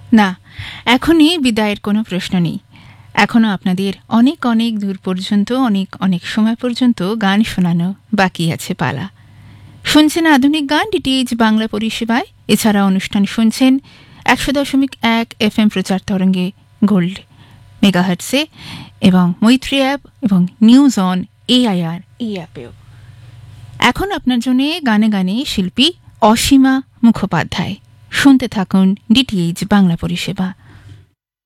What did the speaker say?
না, এখনই বিদায়ের কোনো প্রশ্ন নেই। এখনও আপনাদের অনেক অনেক দূর পর্যন্ত, অনেক অনেক সময় পর্যন্ত গান শোনানো বাকি আছে পালা। শুনছেন আধুনিক গান ডিটিএইচ বাংলা পরিষেবায়। এছাড়া অনুষ্ঠান শুনছেন 100.1 FM প্রচার তরঙ্গে গোল্ড মেগাহার্টসে এবং মৈত্রী অ্যাপ এবং নিউজ অন AIR এই অ্যাপেও। এখন আপনার জন্য গানে গানে শিল্পী অসীমা মুখোপাধ্যায়। শুনতে থাকুন ডিটিএইচ বাংলা পরিষেবা।